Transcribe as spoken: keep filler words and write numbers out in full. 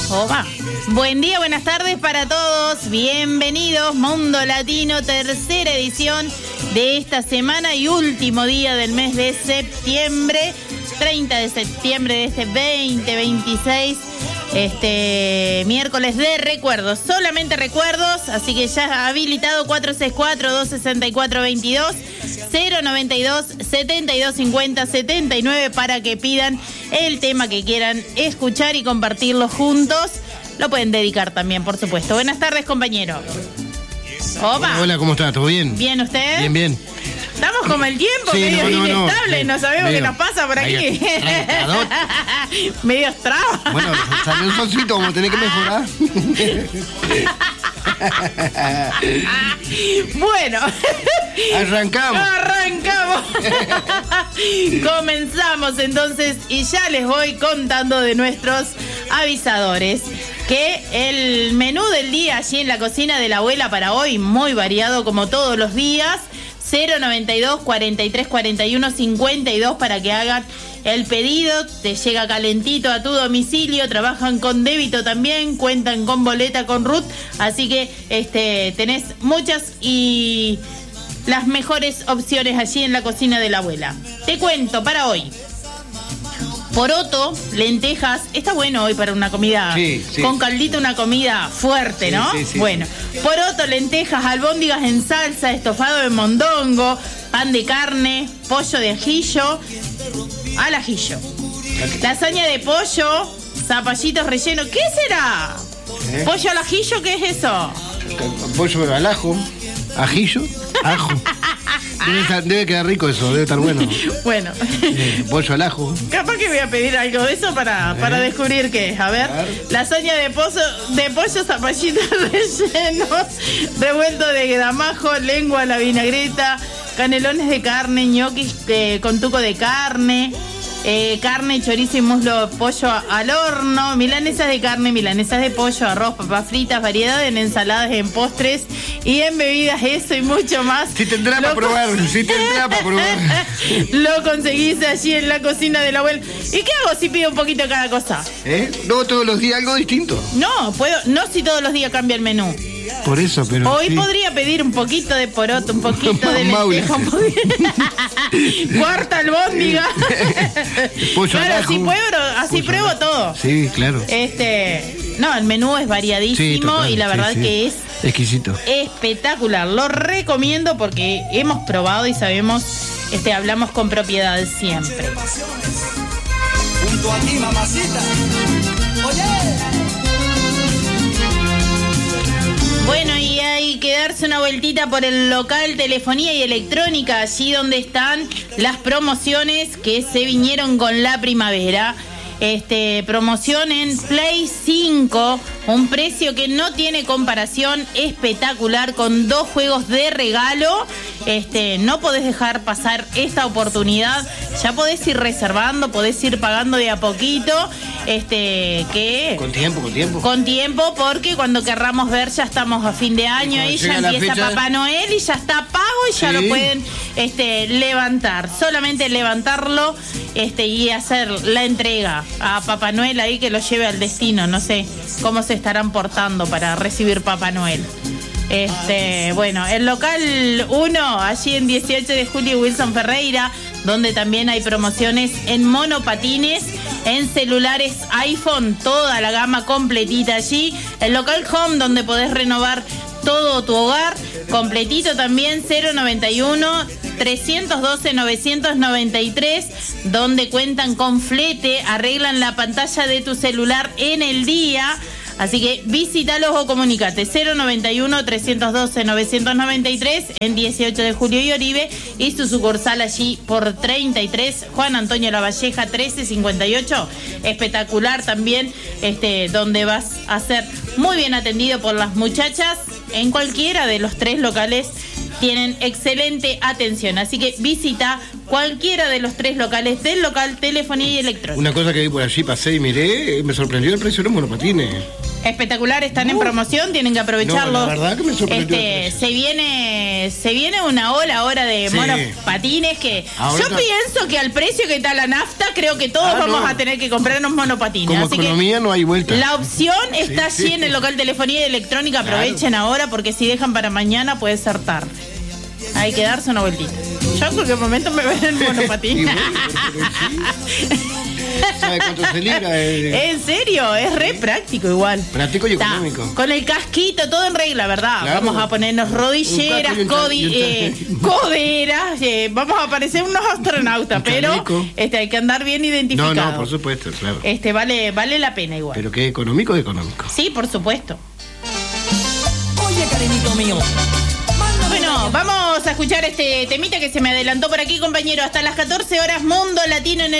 Opa. Buen día, buenas tardes para todos. Bienvenidos, Mundo Latino, tercera edición de esta semana y último día del mes de septiembre, treinta de septiembre de este veinte veintiséis. Este miércoles de recuerdos, solamente recuerdos, así que ya habilitado cuatro seis cuatro, dos seis cuatro, dos dos, cero noventa y dos, setenta y dos cincuenta, setenta y nueve para que pidan el tema que quieran escuchar y compartirlo juntos. Lo pueden dedicar también, por supuesto. Buenas tardes, compañero. Opa. Hola, hola, ¿cómo está? ¿Todo bien? ¿Bien usted? Bien, bien. Estamos como el tiempo, sí, medio no, no, inestable, no, no sabemos medio, qué nos pasa por aquí. Medio trabas. Bueno, salió el solcito, vamos a tener que mejorar. Bueno. Arrancamos. Arrancamos. Comenzamos entonces y ya les voy contando de nuestros avisadores que el menú del día allí en la cocina de la abuela para hoy, muy variado como todos los días. Cero noventa y dos, cuarenta y tres, cuarenta y uno, cincuenta y dos para que hagan el pedido. Te llega calentito a tu domicilio. Trabajan con débito también, cuentan con boleta, con R U T. Así que este tenés muchas y las mejores opciones allí en la cocina de la abuela. Te cuento para hoy: poroto, lentejas. Está bueno hoy para una comida sí, sí. con caldito, una comida fuerte, ¿no? Sí, sí, sí, bueno, sí. Poroto, lentejas, albóndigas en salsa, estofado de mondongo, pan de carne, pollo de ajillo, al ajillo, lasaña de pollo, zapallitos rellenos. ¿Qué será? ¿Eh? ¿Pollo al ajillo? ¿Qué es eso? Pollo al ajo, ajillo, ajo. Debe, estar, debe quedar rico eso, debe estar bueno. Bueno. Eh, pollo al ajo. Capaz que voy a pedir algo de eso para, eh. para descubrir qué es. A ver. A ver. Lasaña de, pozo, de pollo, zapallitos rellenos, revuelto de gramajo, lengua a la vinagreta, canelones de carne, ñoquis eh, con tuco de carne, eh, carne, chorizo y muslo, pollo al horno, milanesas de carne, milanesas de pollo, arroz, papas fritas, variedad en ensaladas, en postres y en bebidas, eso y mucho más. Si tendrá para probar, si tendrá para probar. Lo conseguís allí en la cocina de la abuela. ¿Y qué hago si pido un poquito de cada cosa? ¿Eh? No, todos los días algo distinto. No, puedo, no si todos los días cambia el menú. Por eso, pero hoy sí. Podría pedir un poquito de poroto, un poquito de lenteja, un poquito... Cuarta albóndiga. Claro, así pruebo, así pruebo todo. Sí, claro. Este, no, el menú es variadísimo sí, total, y la verdad sí, sí. que es exquisito. Espectacular. Lo recomiendo porque hemos probado y sabemos, este, hablamos con propiedad siempre. Junto a ti, mamacita. Oye. Bueno, y hay que darse una vueltita por el local Telefonía y Electrónica, allí donde están las promociones que se vinieron con la primavera. Este, promoción en Play cinco, un precio que no tiene comparación, espectacular, con dos juegos de regalo. Este, no podés dejar pasar esta oportunidad. Ya podés ir reservando, podés ir pagando de a poquito. Este, que con tiempo, con tiempo. Con tiempo, porque cuando querramos ver ya estamos a fin de año, ahí ya empieza fecha... Papá Noel y ya está pago y sí. Ya lo pueden este, levantar. Solamente levantarlo este, y hacer la entrega a Papá Noel ahí, que lo lleve al destino. No sé cómo se estarán portando para recibir Papá Noel. Este, bueno, el local uno, allí en dieciocho de julio, Wilson Ferreira, donde también hay promociones en monopatines, en celulares iPhone, toda la gama completita allí. El local Home, donde podés renovar todo tu hogar, completito también. Cero noventa y uno, trescientos doce, novecientos noventa y tres, donde cuentan con flete, arreglan la pantalla de tu celular en el día. Así que visítalos o comunicate. Cero noventa y uno, trescientos doce, novecientos noventa y tres en dieciocho de julio y Oribe, y su sucursal allí por treinta y tres, Juan Antonio Lavalleja, trece cincuenta y ocho. Espectacular también, este, donde vas a ser muy bien atendido por las muchachas. En cualquiera de los tres locales tienen excelente atención, así que visita cualquiera de los tres locales del local Telefonía y Electrónica. Una cosa que vi por allí, pasé y miré, me sorprendió el precio de los monopatines. Espectacular, están uh, en promoción, tienen que aprovecharlo. No, la verdad que me sorprendió. Este, se viene, se viene una ola ahora de sí. monopatines que ahorita, yo pienso que al precio que está la nafta, creo que todos ah, vamos no. a tener que comprarnos monopatines. Como Así economía que no hay vuelta. La opción está sí, allí sí. en el local de telefonía y electrónica. Aprovechen claro. ahora porque si dejan para mañana puede ser tarde. Hay que darse una vueltita. Yo en cualquier momento me ven en monopatín. ¿Sabe cuánto se libra? Eh, en serio, es re práctico igual. Práctico y económico. Está, con el casquito, todo en regla, ¿verdad? Claro. Vamos a ponernos rodilleras, codi- eh, coderas, eh, vamos a parecer unos astronautas, pero este, hay que andar bien identificados. No, no, por supuesto, claro. Este, vale, vale la pena igual. Pero que económico es económico. Sí, por supuesto. Oye, cariñito mío. Bueno, vamos a escuchar este temita que se me adelantó por aquí, compañero. Hasta las catorce horas, Mundo Latino en el